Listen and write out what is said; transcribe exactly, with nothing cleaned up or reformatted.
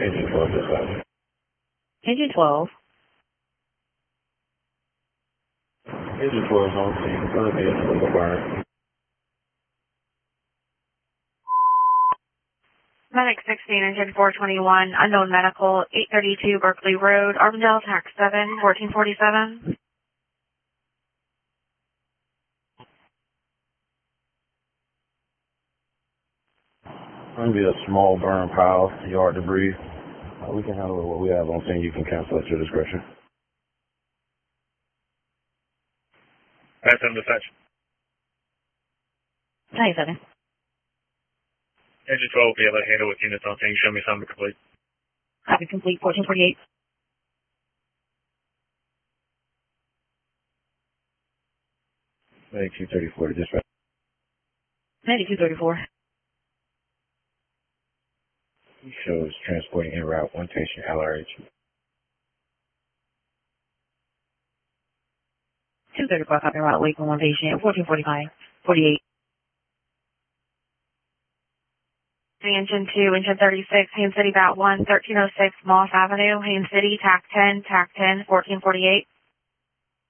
Engine twelve, dispatch. Engine twelve. Engine twelve is on scene. Other vehicles required. Medic sixteen, engine four twenty-one, unknown medical, eight thirty-two Berkeley Road, Armendale, tax seven, fourteen forty-seven. Going to be a small burn pile, yard debris. Uh, we can handle what we have on scene. You can cancel at your discretion. That's on dispatch. ninety-seven. Engine twelve will be able to handle with units on scene. Show me something complete. Copy complete, fourteen forty-eight. Medic two thirty-four to dispatch. ninety-two thirty-four. Shows transporting en route one patient L R H. two thirty-four, copy route, wait for one patient, fourteen forty-five, forty-eight. Engine two, engine thirty-six, Haines City, Bat one, thirteen oh six Moss Avenue, Haines City, tac ten, tac ten, fourteen forty-eight.